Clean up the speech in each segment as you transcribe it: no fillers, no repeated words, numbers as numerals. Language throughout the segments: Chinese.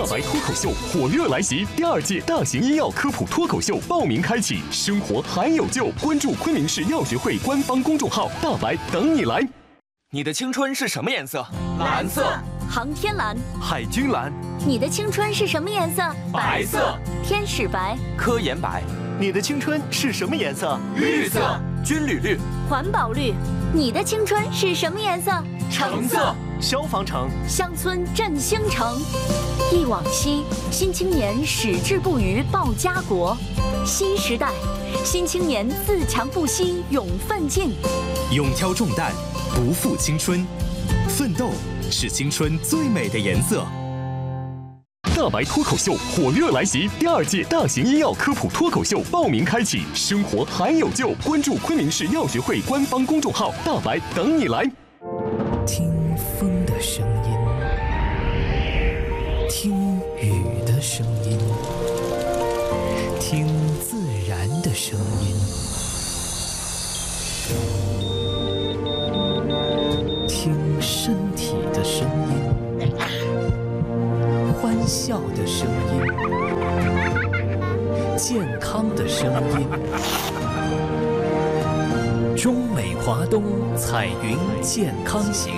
白脱口秀火热来袭，第2届大型医药科普脱口秀报名开启，生活还有救，关注昆明市药学会官方公众号，大白等你来。 你的青春是什么颜色？ 蓝色。 航天蓝。 海军蓝。 你的青春是什么颜色？ 白色。 天使白。 科研白。 你的青春是什么颜色？ 绿色。 军旅绿。 环保绿。你的青春是什么颜色？ 橙色。 消防橙。 乡村振兴城。忆往昔，新青年矢志不渝报家国。新时代，新青年自强不息勇奋进。 勇挑重担，不负青春，奋斗是青春最美的颜色。 大白脱口秀火热来袭，第2届大型医药科普脱口秀报名开启，生活还有救，关注昆明市药学会官方公众号，大白等你来。 听风的声音，听雨的声音，听自然的声音，听身体的声音，欢笑的声音，健康的声音。中美华东彩云健康行。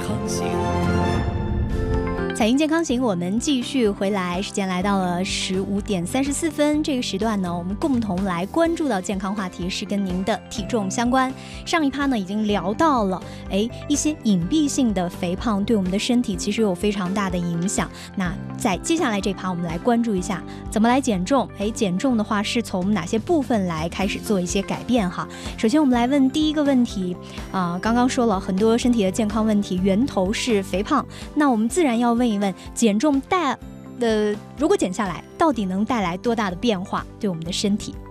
彩云健康行，我们继续回来，时间来到了15点34分。这个时段呢，我们共同来关注到健康话题，是跟您的体重相关。上一趴呢已经聊到了，一些隐蔽性的肥胖对我们的身体其实有非常大的影响。那在接下来这趴，我们来关注一下怎么来减重。减重的话是从哪些部分来开始做一些改变哈？首先我们来问第一个问题刚刚说了很多身体的健康问题源头是肥胖，那我们自然要问一问，减重如果减下来，到底能带来多大的变化对我们的身体？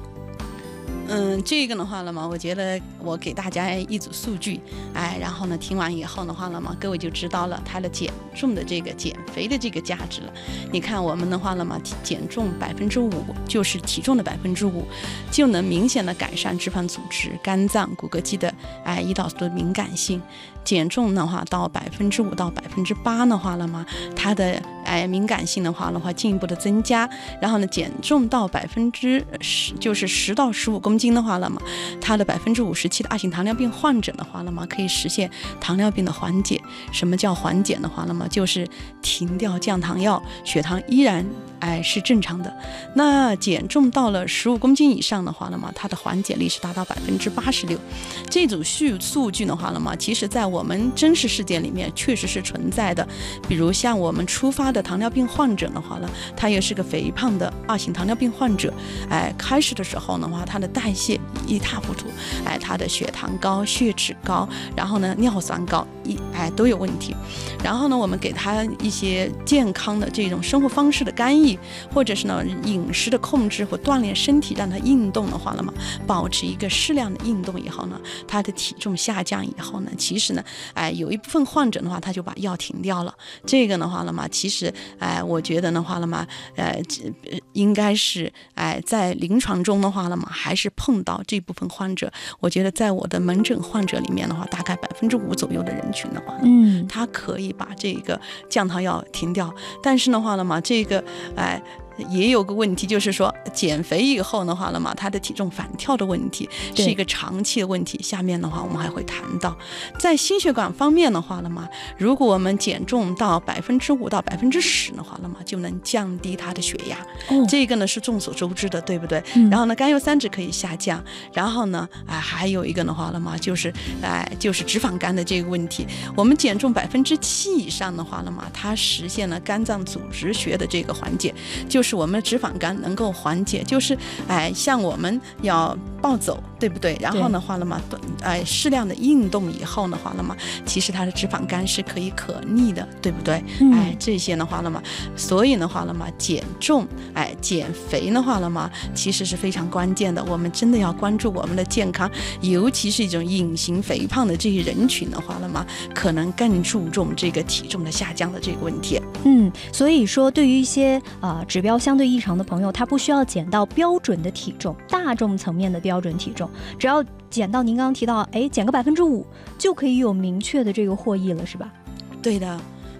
这个的话了嘛，我觉得我给大家一组数据，然后呢，听完以后的话了嘛，各位就知道了它的减重的这个减肥的这个价值了。你看我们的话了嘛，减重5%，就是体重的5%，就能明显的改善脂肪组织、肝脏、骨骼肌的胰岛素的敏感性。减重的话到5%到8%的话了嘛，它的敏感性的话进一步的增加。然后呢，减重到10%，就是10到15公斤的话了嘛，它的57%的二型糖尿病患者的话了嘛，可以实现糖尿病的缓解。什么叫缓解的话了嘛，就是停掉降糖药，血糖依然是正常的。那减重到了15公斤以上的话了嘛，它的缓解率是达到86%。这组数据的话了嘛，其实在我们真实世界里面确实是存在的。比如像我们初发的糖尿病患者的话呢，他也是个肥胖的2型糖尿病患者，开始的时候的话，他的代谢一塌糊涂，他的血糖高、血脂高，然后呢尿酸高，都有问题。然后呢，我们给他一些健康的这种生活方式的干预，或者是呢饮食的控制或锻炼身体，让他运动的话了嘛，保持一个适量的运动以后呢，他的体重下降以后呢，其实呢，有一部分患者的话，他就把药停掉了。这个的话了嘛，其实我觉得的话了嘛，应该是在临床中的话了嘛，还是碰到这部分患者。我觉得在我的门诊患者里面的话，大概5%左右的人群的话，他可以把这个降糖药停掉。但是的话了嘛，这个也有个问题，就是说减肥以后的话了嘛，他的体重反跳的问题是一个长期的问题。下面的话我们还会谈到，在心血管方面的话了嘛，如果我们减重到5%到10%的话了嘛，就能降低他的血压。这个呢是众所周知的，对不对？然后呢，甘油三酯可以下降，然后呢，还有一个的话了嘛，就是脂肪肝的这个问题。我们减重7%以上的话了嘛，它实现了肝脏组织学的这个缓解，就是我们脂肪肝能够缓解，就是像我们要暴走，对不对？然后的话了嘛，适量的运动以后的话了嘛，其实它的脂肪肝是可以可逆的，对不对？这些的话了嘛，所以的话了嘛，减重减肥的话了嘛，其实是非常关键的。我们真的要关注我们的健康，尤其是一种隐形肥胖的这些人群的话了嘛，可能更注重这个体重的下降的这个问题。 所以说对于一些指标相对异常的朋友，他不需要减到标准的体重，大众层面的标准体重，只要减到您刚刚提到减个5%就可以有明确的这个获益了，是吧？ 对的。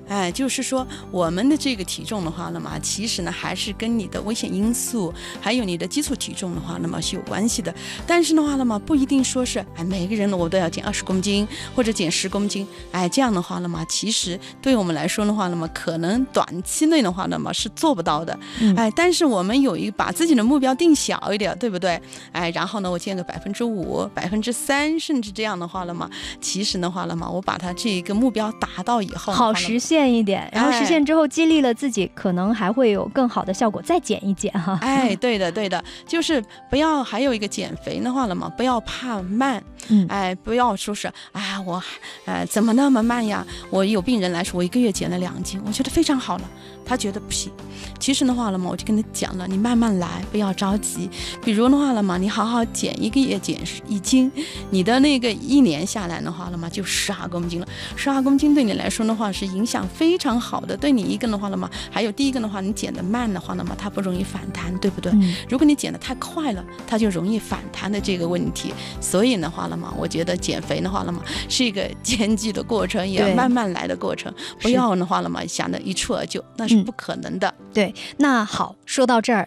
就是说我们的这个体重的话呢嘛，其实呢还是跟你的危险因素还有你的基础体重的话那么是有关系的。但是的话呢嘛，不一定说是每个人呢我都要减20公斤或者减10公斤，这样的话呢嘛，其实对我们来说的话呢嘛，可能短期内的话呢嘛是做不到的。但是我们有把自己的目标定小一点，对不对？然后呢我减个5%、3%，甚至这样的话了嘛，其实的话了嘛，我把它这个目标达到以后好实现一点，然后实现之后激励了自己，可能还会有更好的效果，再减一减哈。 对的，就是不要，还有一个减肥的话了嘛，不要怕慢，不要说是我怎么那么慢呀？我有病人来说，我1个月减了2斤，我觉得非常好了。他觉得不行，其实的话了嘛，我就跟他讲了，你慢慢来，不要着急。比如的话了嘛，你好好减1个月减1斤，你的那个1年下来的话了嘛，就12公斤了。12公斤对你来说的话是影响非常好的。对你一个的话了嘛，还有第一个的话，你减得慢的话了嘛，它不容易反弹，对不对？如果你减得太快了，它就容易反弹的这个问题。所以的话了嘛，我觉得减肥的话了嘛，是一个艰巨的过程，也慢慢来的过程。不要的话了嘛，想着一蹴而就，那是不可能的。 对，那好，说到这儿，